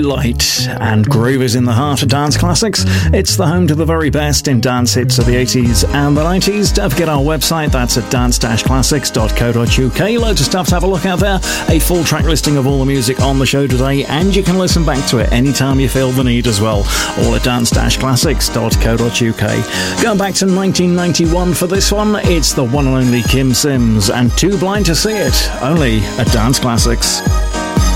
light and groove is in the heart of dance classics. It's the home to the very best in dance hits of the 80s and the 90s. Don't forget our website, that's at dance-classics.co.uk. Loads of stuff to have a look at there. A full track listing of all the music on the show today, and you can listen back to it anytime you feel the need as well. All at dance-classics.co.uk. Going back to 1991 for this one, it's the one and only Kim Sims and Too Blind to See It, only at Dance Classics.